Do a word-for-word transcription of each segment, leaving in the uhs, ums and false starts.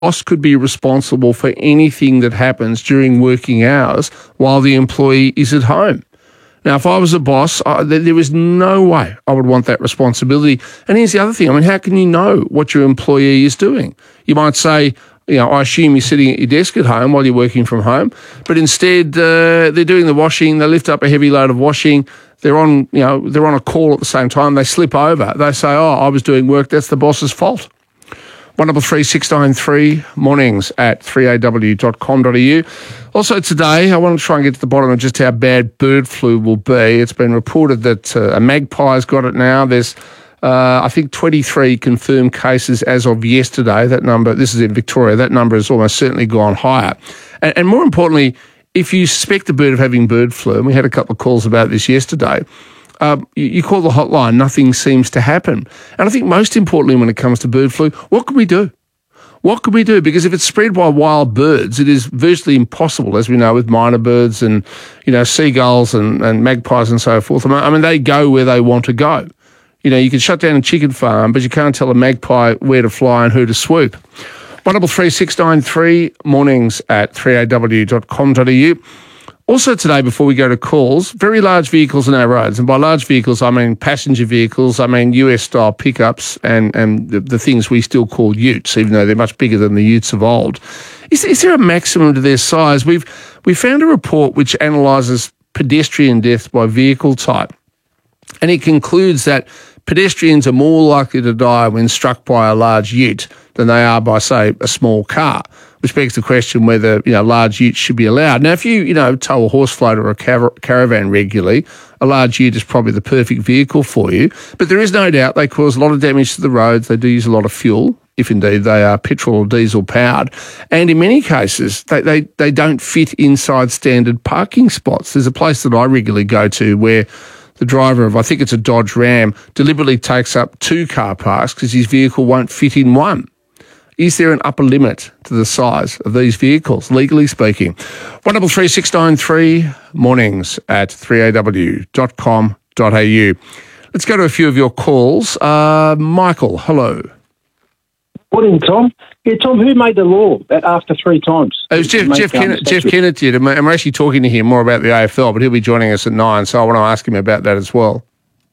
boss could be responsible for anything that happens during working hours while the employee is at home. Now, if I was a boss, I, there is no way I would want that responsibility. And here's the other thing. I mean, how can you know what your employee is doing? You might say, you know, I assume you're sitting at your desk at home while you're working from home, but instead uh, they're doing the washing. They lift up a heavy load of washing. They're on, you know, they're on a call at the same time. They slip over. They say, oh, I was doing work. That's the boss's fault. one double three six nine three, mornings at three a w dot com dot a u. Also today, I want to try and get to the bottom of just how bad bird flu will be. It's been reported that uh, a magpie's got it now. There's, uh, I think, twenty-three confirmed cases as of yesterday. That number, this is in Victoria, that number has almost certainly gone higher. And, and more importantly, if you suspect a bird of having bird flu, and we had a couple of calls about this yesterday, Um, you, you call the hotline, nothing seems to happen. And I think most importantly when it comes to bird flu, what can we do? What can we do? Because if it's spread by wild birds, it is virtually impossible, as we know, with minor birds and, you know, seagulls and, and magpies and so forth. I mean, they go where they want to go. You know, you can shut down a chicken farm, but you can't tell a magpie where to fly and who to swoop. one double three six nine three, mornings at three a w dot com dot a u. Also today, before we go to calls, very large vehicles on our roads. And by large vehicles, I mean passenger vehicles, I mean U S-style pickups and, and the, the things we still call utes, even though they're much bigger than the utes of old. Is, is there a maximum to their size? We've we found a report which analyses pedestrian deaths by vehicle type. And it concludes that pedestrians are more likely to die when struck by a large ute than they are by, say, a small car, which begs the question whether, you know, large utes should be allowed. Now, if you, you know, tow a horse float or a car- caravan regularly, a large ute is probably the perfect vehicle for you. But there is no doubt they cause a lot of damage to the roads. They do use a lot of fuel, if indeed they are petrol or diesel powered. And in many cases, they, they, they don't fit inside standard parking spots. There's a place that I regularly go to where the driver of, I think it's a Dodge Ram, deliberately takes up two car parks because his vehicle won't fit in one. Is there an upper limit to the size of these vehicles, legally speaking? one double three six nine three, mornings at three a w dot com dot a u. Let's go to a few of your calls. Uh, Michael, hello. Morning, Tom. Yeah, Tom, who made the law that after three times? It was Jeff, Jeff, Kennett, Jeff Kennett did, and we're actually talking to him more about the A F L, but he'll be joining us at nine, so I want to ask him about that as well.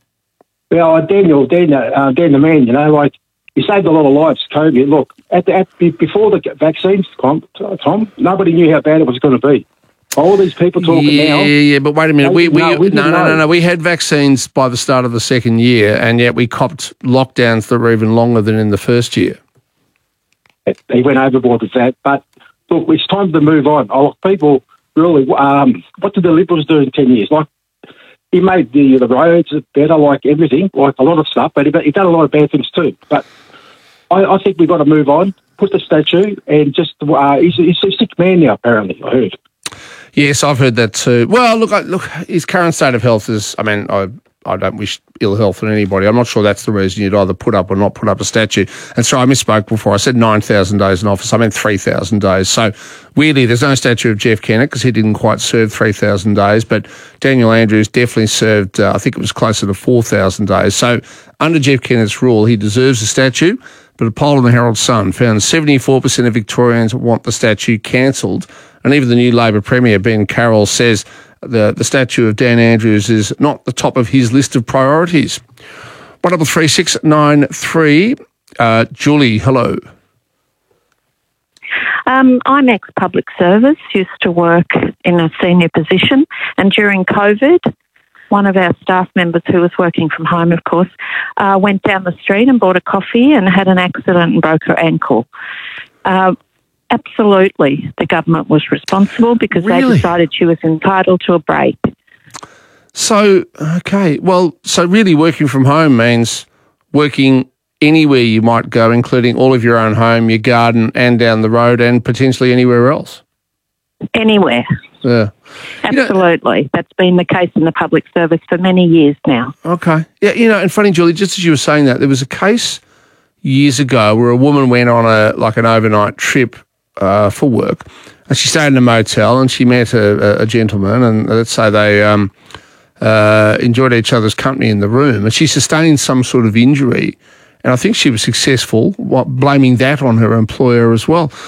Well, Daniel, Dan, uh, Dan the man, you know, like, he saved a lot of lives, COVID. Look, at the, at, before the vaccines, Tom, Tom, nobody knew how bad it was going to be. All these people talking yeah, now. Yeah, yeah, but wait a minute. We, we, no, we no, no, no, no. We had vaccines by the start of the second year, and yet we copped lockdowns that were even longer than in the first year. He went overboard with that. But, look, it's time to move on. Oh, people really, um, what did the Liberals do in ten years? Like, he made the, the roads better, like everything, like a lot of stuff, but he, he done a lot of bad things too. But I, I think we've got to move on, put the statue, and just, uh, he's, he's a sick man now, apparently, I heard. Yes, I've heard that too. Well, look, I, look, his current state of health is, I mean, I I don't wish ill health on anybody. I'm not sure that's the reason you'd either put up or not put up a statue. And so I misspoke before. I said nine thousand days in office. I meant three thousand days. So weirdly, there's no statue of Jeff Kennett because he didn't quite serve three thousand days. But Daniel Andrews definitely served, uh, I think it was closer to four thousand days. So under Jeff Kennett's rule, he deserves a statue. But a poll in the Herald Sun found seventy-four percent of Victorians want the statue cancelled. And even the new Labor Premier, Ben Carroll, says the, the statue of Dan Andrews is not the top of his list of priorities. one double three six nine three, uh, Julie, hello. Um, I'm ex-public service, used to work in a senior position, and during COVID, one of our staff members who was working from home, of course, uh, went down the street and bought a coffee and had an accident and broke her ankle. Uh, absolutely, the government was responsible because Really? they decided she was entitled to a break. So, okay, well, so really working from home means working anywhere you might go, including all of your own home, your garden, and down the road, and potentially anywhere else. Anywhere. Yeah. Absolutely. You know, that's been the case in the public service for many years now. Okay. Yeah, you know, and funny, Julie, just as you were saying that, there was a case years ago where a woman went on a like an overnight trip uh, for work, and she stayed in a motel and she met a, a gentleman, and let's say they um, uh, enjoyed each other's company in the room, and she sustained some sort of injury, And I think she was successful, what, blaming that on her employer as well.